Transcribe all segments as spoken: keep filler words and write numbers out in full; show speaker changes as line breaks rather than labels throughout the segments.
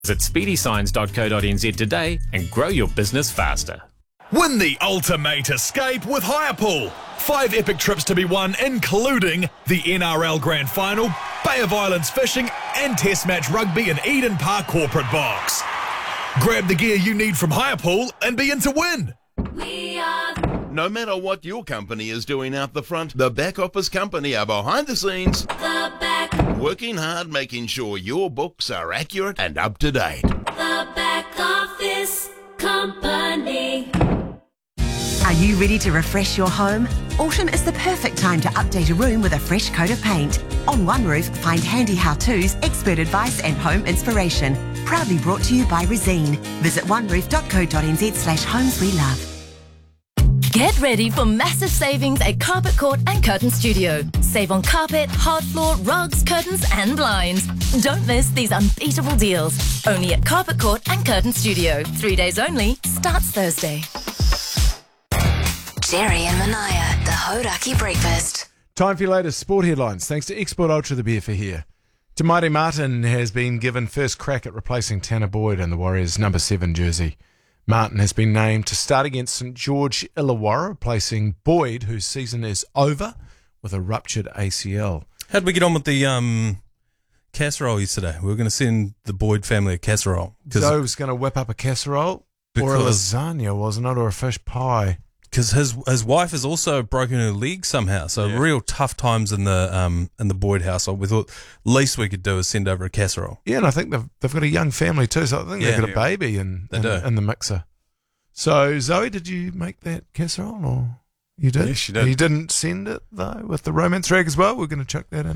Visit speedy signs dot co dot n z today and grow your business faster.
Win the ultimate escape with Hirepool. Five epic trips to be won, including the N R L Grand Final, Bay of Islands fishing, and Test match rugby in Eden Park corporate box. Grab the gear you need from Hirepool and be in to win.
We are...
No matter what your company is doing out the front, the back office company are behind the scenes.
The back.
Working hard, making sure your books are accurate and up to date.
The back office company.
Are you ready to refresh your home? Autumn is the perfect time to update a room with a fresh coat of paint. On One Roof, find handy how-tos, expert advice and home inspiration. Proudly brought to you by Resine. Visit one roof dot co dot n z slash homes we love.
Get ready for massive savings at Carpet Court and Curtain Studio. Save on carpet, hard floor, rugs, curtains and blinds. Don't miss these unbeatable deals. Only at Carpet Court and Curtain Studio. Three days only. Starts Thursday.
Jerry and Manaya, the Hodaki Breakfast.
Time for your latest sport headlines. Thanks to Export Ultra, the beer for here. Te Maire Martin has been given first crack at replacing Tanner Boyd in the Warriors' number seven jersey. Martin has been named to start against St George Illawarra, replacing Boyd, whose season is over with a ruptured A C L.
How did we get on with the um, casserole yesterday? We were going to send the Boyd family a casserole.
Zoe was going to whip up a casserole or a lasagna, wasn't it, or a fish pie?
Because his his wife has also broken her leg somehow, so yeah. Real tough times in the um in the Boyd household. We thought least we could do is send over a casserole.
Yeah, and I think they've they've got a young family too, so I think
yeah,
they've got
yeah.
a baby in
they
in,
do.
in the mixer. So Zoe, did you make that casserole, or you did?
Yes, she did.
You didn't send it though with the romance rag as well. We're going to chuck that in.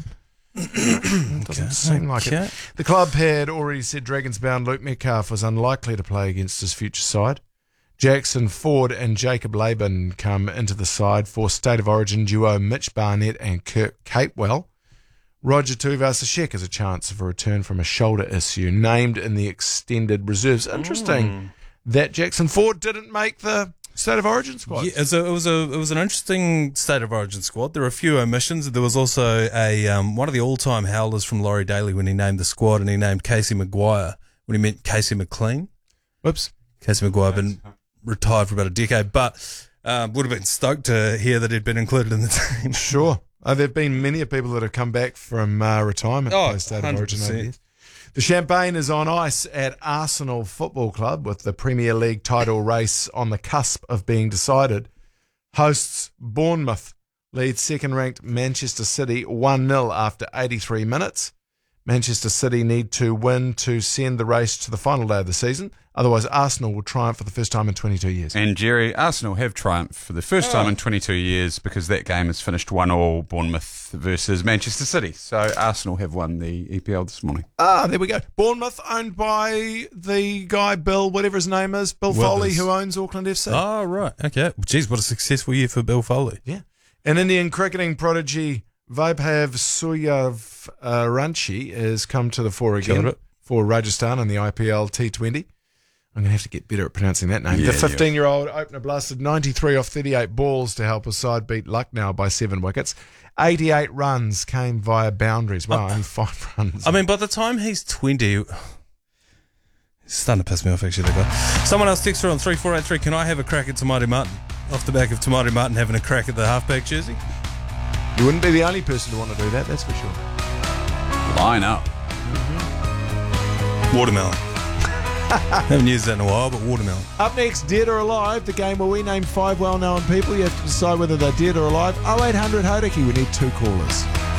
It doesn't
okay.
seem like
okay.
it. The club had already said Dragons bound Luke Metcalf was unlikely to play against his future side. Jackson Ford and Jacob Laban come into the side for State of Origin duo Mitch Barnett and Kirk Capewell. Roger Tuivasa-Sheck has a chance of a return from a shoulder issue, named in the extended reserves. Interesting mm. that Jackson Ford didn't make the State of Origin squad.
Yeah, it was, a, it was a it was an interesting State of Origin squad. There were a few omissions. There was also a um, one of the all-time howlers from Laurie Daly when he named the squad, and he named Casey Maguire when he meant Casey McLean.
Whoops.
Casey Maguire been retired for about a decade, but um, would have been stoked to hear that he'd been included in the team.
Sure. Uh, there have been many people that have come back from uh, retirement
oh,
to play State of Origin over the years. The champagne is on ice at Arsenal Football Club with the Premier League title race on the cusp of being decided. Hosts Bournemouth lead second-ranked Manchester City one nil after eighty-three minutes. Manchester City need to win to send the race to the final day of the season. Otherwise, Arsenal will triumph for the first time in twenty-two years.
And, Jerry, Arsenal have triumphed for the first oh. time in twenty-two years because that game has finished one all, Bournemouth versus Manchester City. So Arsenal have won the E P L this morning.
Ah, there we go. Bournemouth owned by the guy, Bill, whatever his name is, Bill
Withers.
Foley, who owns Auckland F C.
Oh, right. Okay. Geez, what a successful year for Bill Foley.
Yeah. An Indian cricketing prodigy, Vaibhav Suryavanshi, has come to the fore again for Rajasthan in the I P L T twenty. I'm going to have to get better at pronouncing that name.
Yeah,
the fifteen-year-old yeah. opener blasted ninety-three off thirty-eight balls to help his side beat Lucknow by seven wickets. eighty-eight runs came via boundaries. Wow, uh, only five runs.
I mean, by the time he's twenty... It's starting to piss me off, actually. But someone else texts her on three four eight three. Can I have a crack at Te Maire Martin? Off the back of Te Maire Martin having a crack at the halfback jersey?
You wouldn't be the only person to want to do that, that's for sure.
Line up.
Mm-hmm. Watermelon. Haven't used that in a while, but watermelon.
Up next, Dead or Alive, the game where we name five well-known people. You have to decide whether they're dead or alive. oh eight hundred Hodaki, we need two callers.